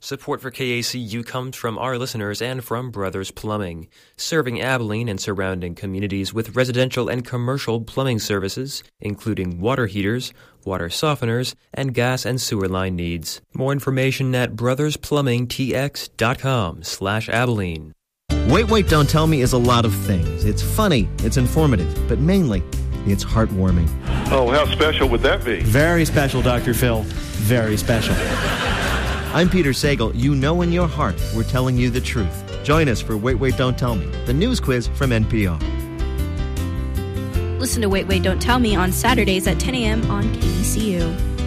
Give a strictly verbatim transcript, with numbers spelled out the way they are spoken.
Support for K A C U comes from our listeners and from Brothers Plumbing, serving Abilene and surrounding communities with residential and commercial plumbing services, including water heaters, water softeners, and gas and sewer line needs. More information at brothersplumbingtx.com slash Abilene. Wait, Wait, Don't Tell Me is a lot of things. It's funny, it's informative, but mainly, it's heartwarming. Oh, how special would that be? Very special, Doctor Phil. Very special. I'm Peter Sagal. You know in your heart we're telling you the truth. Join us for Wait, Wait, Don't Tell Me, the news quiz from N P R. Listen to Wait, Wait, Don't Tell Me on Saturdays at ten a.m. on K E C U.